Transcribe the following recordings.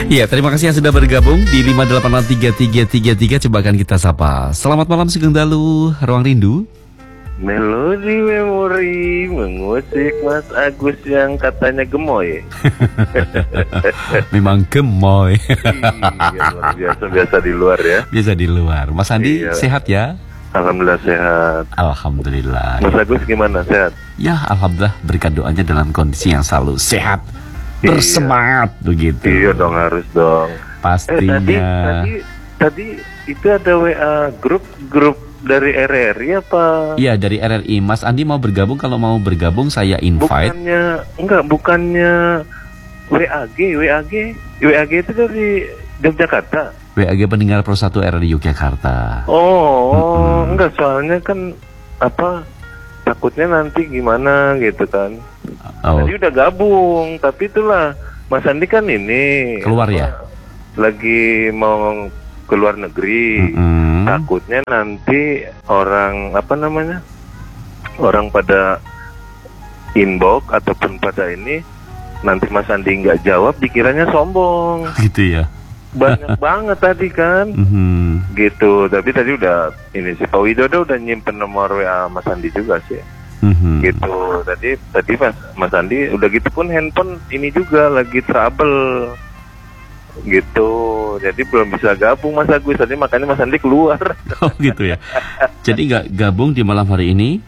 Iya, terima kasih yang sudah bergabung di 5883333. Coba akan kita sapa. Selamat malam Sugeng Dalu, Ruang Rindu. Melodi memori mengusik Mas Agus yang katanya gemoy. Memang gemoy. Iya, luar biasa, biasa di luar ya. Biasa di luar. Mas Andi Iya. sehat ya? Alhamdulillah sehat. Alhamdulillah. Mas Agus gimana, sehat? Ya, alhamdulillah, berkat doanya dalam kondisi yang selalu sehat, bersemangat begitu. Iya dong, harus dong. Pastinya. Tadi itu ada WA grup dari RRI apa? Iya, dari RRI. Mas Andi mau bergabung? Kalau mau bergabung saya invite. Bukannya WAG itu dari Yogyakarta. WAG Pendengar Pro 1 RRI Yogyakarta. Enggak, soalnya kan takutnya nanti gimana gitu kan. Tadi udah gabung, tapi itulah Mas Andi kan ini Keluar ya? Lagi mau keluar negeri. Takutnya nanti orang pada inbox ataupun pada ini nanti Mas Andi nggak jawab dikiranya sombong. Gitu ya. Banyak banget tadi kan. Gitu. Tapi tadi udah ini si Pak Widodo udah nyimpen nomor WA Mas Andi juga sih. Gitu. Tadi Mas Andi udah gitu pun handphone ini juga lagi trouble. Gitu, jadi belum bisa gabung Mas Agus, tadi makanya Mas Andi keluar. Oh gitu ya. Jadi nggak gabung di malam hari ini?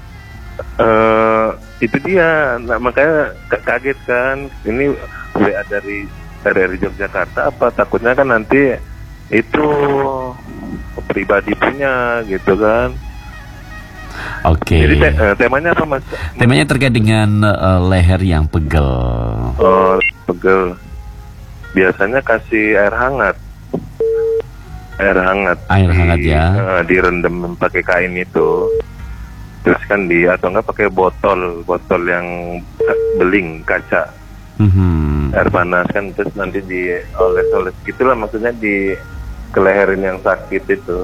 Itu dia, makanya kaget kan. Ini WA dari RRI Yogyakarta apa? Takutnya kan nanti itu pribadi punya gitu kan. Oke. Jadi temanya apa Mas? Temanya terkait dengan leher yang pegel. Oh, pegel. Biasanya kasih air hangat. Air hangat ya. Direndam pakai kain itu. Terus kan atau enggak pakai botol yang beling kaca. Air panas kan, terus nanti dioles-oles gitulah, maksudnya di keleherin yang sakit itu.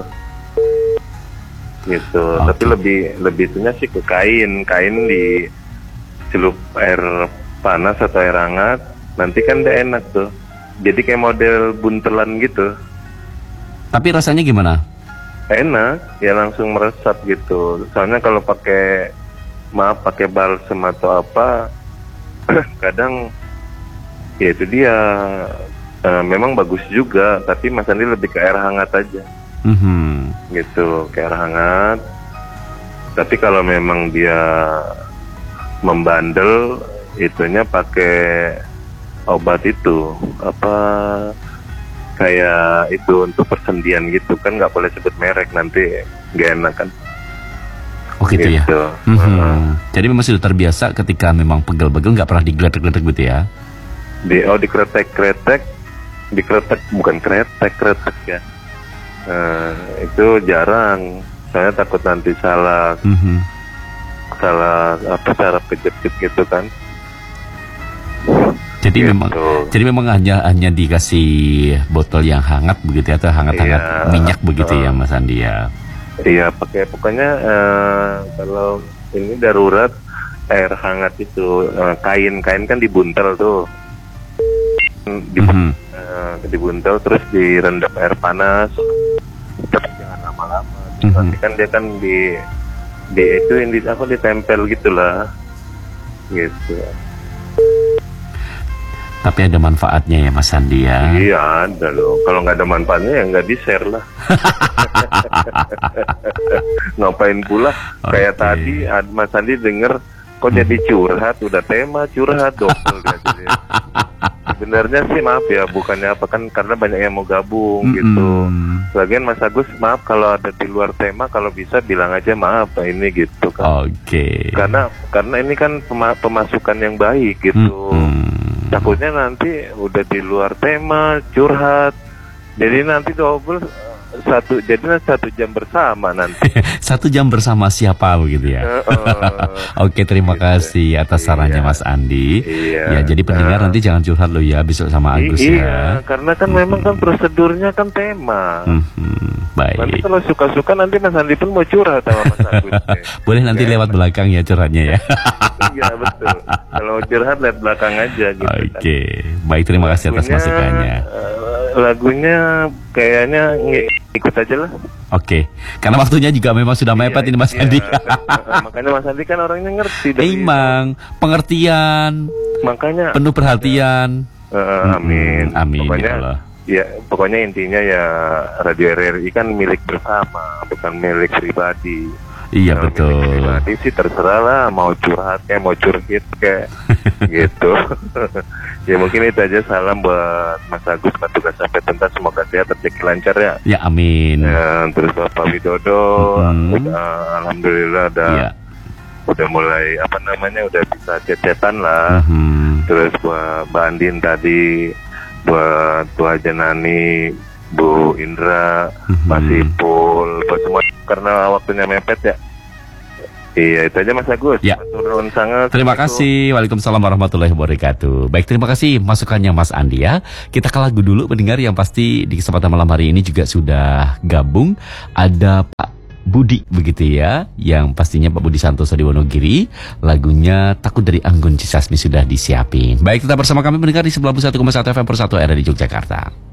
Gitu. Okay. Tapi lebih itunya sih ke kain di celup air panas atau air hangat. Nanti kan udah enak tuh. Jadi kayak model buntelan gitu. Tapi rasanya gimana? Enak, ya langsung meresap gitu. Soalnya kalau pakai balsem atau apa, kadang ya itu dia memang bagus juga. Tapi Mas Andi lebih ke air hangat aja. Gitu, ke air hangat. Tapi kalau memang dia membandel, itunya pakai obat itu kayak itu untuk persendian gitu kan, nggak boleh sebut merek nanti nggak enak kan. Oh gitu ya. Jadi memang sudah terbiasa ketika memang pegel-pegel nggak pernah digeletek-geletek gitu ya? Dikretek bukan kretek ya. Itu jarang. Saya takut nanti salah cara kejepit gitu kan. Jadi memang hanya dikasih botol yang hangat begitu ya, atau hangat-hangat minyak begitu ya Mas Andi ya. Iya, pokoknya kalau ini darurat air hangat itu kain kan dibuntel tuh. Dibuntel terus direndam air panas. Tapi jangan lama-lama. Nanti kan dia kan ditempel gitulah. Gitu. Tapi ada manfaatnya ya Mas Andi ya? Iya ada loh. Kalau nggak ada manfaatnya ya nggak di-share lah. Ngapain pula? Kayak tadi Mas Andi denger kok jadi curhat, udah tema curhat double dia jadi. Sebenarnya sih maaf ya, bukannya apa kan, karena banyak yang mau gabung gitu. Lagian Mas Agus maaf kalau ada di luar tema, kalau bisa bilang aja maaf ini gitu kan. Oke. Karena ini kan pemasukan yang baik gitu. Takutnya nanti udah di luar tema curhat, jadi nanti double jadinya 1 jam bersama nanti. 1 jam bersama siapa begitu ya? Oke, terima kasih atas sarannya Mas Andi. Ya, jadi pendengar nanti jangan curhat lo ya besok sama Agus ya. Karena kan memang kan prosedurnya kan tema. Baik. Nanti kalau suka-suka nanti Mas Andi pun mau curhat sama Mas Agus. Boleh nanti lewat belakang ya curhatnya ya. Iya betul. Kalau curhat lewat belakang aja gitu. Oke. Baik, terima kasih atas masukannya. Lagunya kayaknya ikut aja lah. Oke, karena waktunya juga memang sudah mepet ini Mas Andi. Makanya Mas Andi kan orangnya ngerti. Emang pengertian. Makanya penuh perhatian. Amin. Amin. Pokoknya intinya ya Radio RRI kan milik bersama, bukan milik pribadi. Iya betul. Pribadi sih terserah lah, mau curhat kayak mau curhit kayak gitu. Ya mungkin itu aja, salam buat Mas Agus, petugas sampai tuntas, semoga sehat, rezeki lancar ya. Ya amin. Ya, terus Bapak Widodo, alhamdulillah udah mulai udah bisa cecetan lah. Terus buat Mbak Andin tadi, buat Bu Haja Nani, Bu Indra, Mas Ipul, buat semua karena waktunya mepet ya. Iya, itu aja Mas Agus. Ya. Terima kasih. Waalaikumsalam warahmatullahi wabarakatuh. Baik, terima kasih masukannya Mas Andi ya. Kita ke lagu dulu pendengar, yang pasti di kesempatan malam hari ini juga sudah gabung. Ada Pak Budi begitu ya, yang pastinya Pak Budi Santoso di Wonogiri. Lagunya Takut dari Anggun Cisasmi sudah disiapin. Baik, tetap bersama kami pendengar di 91,1 FM Persatu RRI di Yogyakarta.